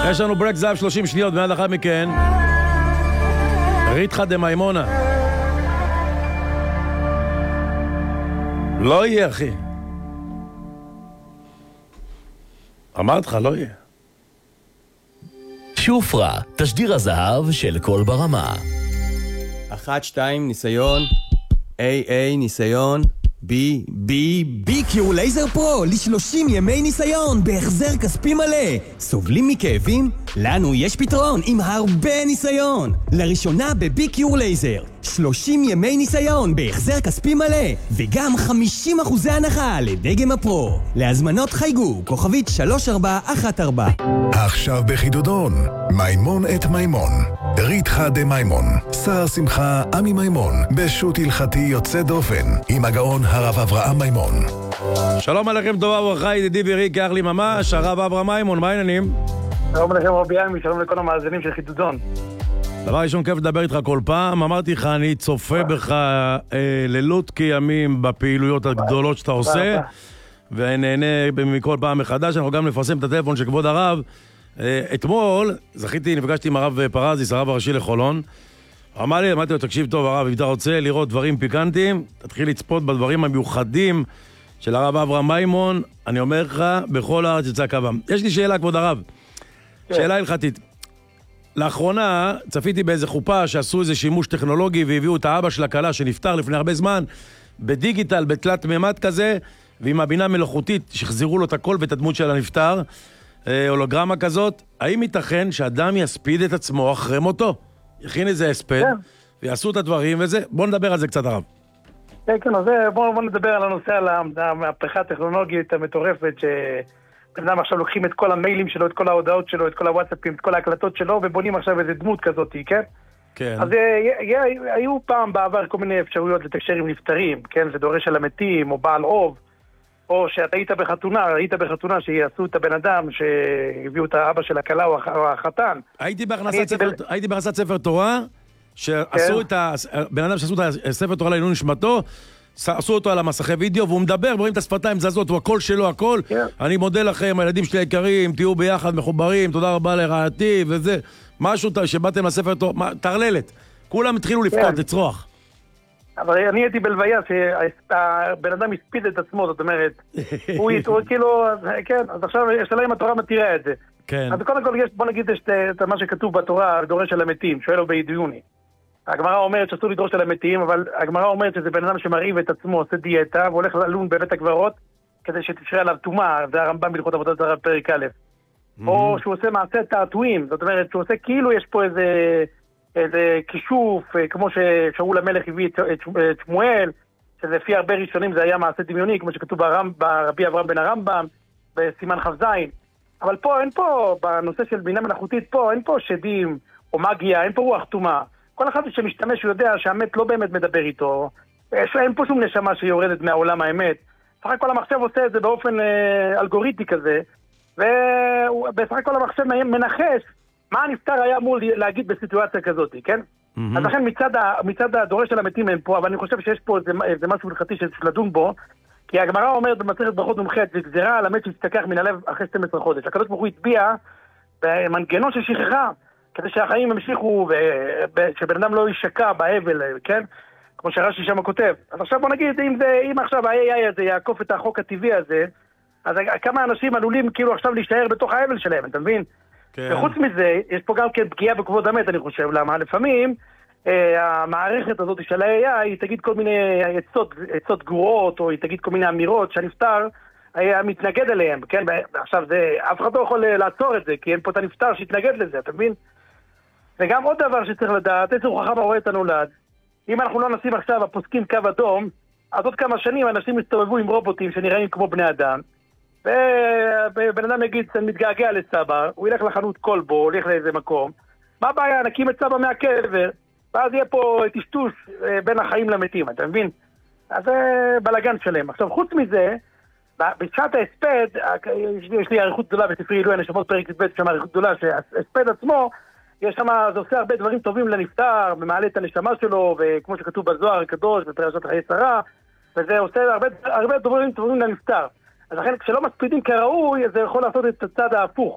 יש לנו ברק זהב 30 שניות, ועד אחר מכן ריתחא דמימונה. לא יהיה, אחי. אמרת לך, לא יהיה. שופרה, תשדיר הזהב של כל ברמה. 1-2 ניסיון, AA ניסיון, BQ לייזר פרו ל30 ימי ניסיון בהחזר כספי מלא. סובלים מכאבים? לנו יש פתרון עם הרבה ניסיון. לראשונה ב-BQ לייזר 30 ימי ניסיון בהחזר כספי מלא וגם 50% הנחה לדגם הפרו. להזמנות חייגו כוכבית 3414. עכשיו בחידודון מימון את מימון, ריתחא דמימון, שר שמחה עמי מימון בשו"ת הלכתי יוצא דופן עם הגאון הרב אברהם מימון. שלום עליכם, טובה וברכה, ידידי וריק, יח לי ממש, הרב אברהם מימון, מה העניינים? שלום עליכם רבי עמי, שלום לכל המאזינים של חידודון. דבר ראשון, כיף לדבר איתך כל פעם. אמרתי לך, אני צופה בך לילות כימים בפעילויות הגדולות שאתה עושה, ונהנה מכל פעם מחדש. אנחנו גם נפרסם את הטלפון של כבוד הרב. אתמול נפגשתי עם הרב פרזיס, הרב הראשי לחולון. אמרתי לו, תקשיב טוב הרב, אם אתה רוצה לראות דברים פיקנטיים, תתחיל לצפות בדברים המיוחדים של הרב אברהם מימון. אני אומר לך, בכל הארץ יצא קבם. יש לי שאלה, כבוד הרב. שאלה הלכתית. לאחרונה צפיתי באיזה חופה שעשו איזה שימוש טכנולוגי והביאו את האבא של הכלה שנפטר לפני הרבה זמן בדיגיטל, בתלת מימד כזה, ועם הבינה מלאכותית שחזרו לו את הכל ואת הדמות של הנפטר, הולוגרמה כזאת. האם ייתכן שאדם יספיד את עצמו אחרי מותו? יכין איזה הספד ויעשו את הדברים וזה? בואו נדבר על זה קצת הרב. כן, אז בואו נדבר על הנושא, על המהפכה הטכנולוגית המטורפת אדם עכשיו לוקחים את כל המיילים שלו, את כל ההודעות שלו, את כל הוואטסאפים, את כל ההקלטות שלו, ובונים עכשיו איזה דמות כזאת, כן? כן. אז היו פעם בעבר כל מיני אפשרויות לתקשר עם נפטרים, כן? זה דורש על המתים, או בעל רוב, או שאתה היית בחתונה שיעשו את הבן אדם, שהביאו את האבא של הכלה או החתן. הייתי בהכנסת ספר תורה, שעשו את הבן אדם שעשו את הספר תורה לעילוי נשמתו, עשו אותו על המסכי וידאו, והוא מדבר, רואים את השפתיים זזות, הוא הקול שלו, הכל. אני מודה לכם, הילדים שלי היקרים, תהיו ביחד מחוברים, תודה רבה לרעייתי, וזה, משהו שבאתם לספר תורה, תרללת. כולם התחילו לפקוד, לצרוח. אבל אני הייתי בלוויה שהבן אדם הספיד את עצמו, זאת אומרת, הוא כאילו, כן, אז עכשיו השאלה אם התורה מתירה את זה. כן. אז קודם כל, בוא נגיד את מה שכתוב בתורה, דורש על המתים, שואל לו בידיוני. הגמרא אומרת שאסור לדרוש על המתים, אבל הגמרא אומרת שזה בן אדם שמרעיב את עצמו, עושה דיאטה, והולך ללון בבית הקברות, כדי שתשרה עליו טומאה, זה הרמב"ם בהלכות עבודת זרה פרק א'. או שהוא עושה מעשה תעתועים, זאת אומרת שהוא עושה כאילו יש פה איזה כישוף, כמו ששאול המלך הביא את שמואל, שזה לפי הרבה ראשונים זה היה מעשה דמיוני, כמו שכתוב ברבי אברהם בן הרמב"ם, בסימן כ"ז. אבל פה, אין פה, בנושא של בינה מלאכותית, פה אין פה שדים או מגיה, אין פה רוח טומאה. כל אחד שמשתמש הוא יודע שהאמת לא באמת מדבר איתו, אין פה שום נשמה שיורדת מהעולם האמת. בסך הכל המחשב עושה את זה באופן אלגוריתי כזה, ובסך הכל המחשב מנחש מה הנפטר היה אמור להגיד בסיטואציה כזאת, כן? אז לכן מצד הדורש של המתים אין פה, אבל אני חושב שיש פה איזה משהו הלכתי שלדון בו, כי הגמרא אומרת במסכת ברכות נ"ח, זה גזירה על המת שיסתכח מן הלב אחרי 12 חודש. הקדוש ברוך הוא הצביע במנגנון של שכחה, כדי שהחיים המשיכו ושבן אדם לא יישקע באבל, כן? כמו שרש"י שם כותב. אז עכשיו בוא נגיד, אם עכשיו ה-AI הזה יעקוף את החוק הטבעי הזה, אז כמה אנשים עלולים כאילו עכשיו להישאר בתוך האבל שלהם, אתה מבין? כן. וחוץ מזה, יש פה גם כן פגיעה בכבוד המת, אני חושב. למה? לפעמים המערכת הזאת של ה-AI היא תגיד כל מיני עצות גרועות, או היא תגיד כל מיני אמירות שהנפטר היה מתנגד אליהם, כן? עכשיו אף אחד לא יכול לעצור את זה, כי אין פה את הנפטר שהתנגד לזה, אתה מבין? וגם עוד דבר שצריך לדעת, איזה חכם הרואה את הנולד. אם אנחנו לא נשים עכשיו הפוסקים קו אדום, אז עוד כמה שנים אנשים יסתובבו עם רובוטים שנראים כמו בני אדם, ובן אדם יגיד, אני מתגעגע לסבא, הוא ילך לחנות כלבו, הוא ילך לאיזה מקום, מה הבעיה? נקים את סבא מהקבר, ואז יהיה פה טשטוש בין החיים למתים, אתה מבין? אז זה בלגן שלם. עכשיו, חוץ מזה, בשעת ההספד, יש לי עריכות גדולה בספרי עילוי הנשמות פרק ב' שם עריכות גדולה, שההספד עצמו, יש שם, זה עושה הרבה דברים טובים לנפטר, ומעלה את הנשמה שלו, וכמו שכתוב בזוהר הקדוש, בפרשת חיי שרה, וזה עושה הרבה דברים טובים לנפטר. אז לכן, כשלא מספידים כראוי, זה יכול לעשות את הצד ההפוך.